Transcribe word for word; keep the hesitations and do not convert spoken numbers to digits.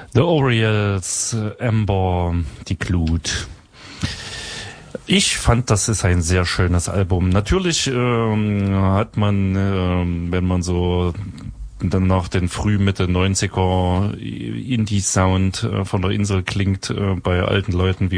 The Orioles, Amber, die Glut. Ich fand, das ist ein sehr schönes Album. Natürlich ähm, hat man, ähm, wenn man so dann nach den früh Mitte neunziger Indie-Sound äh, von der Insel klingt, äh, bei alten Leuten wie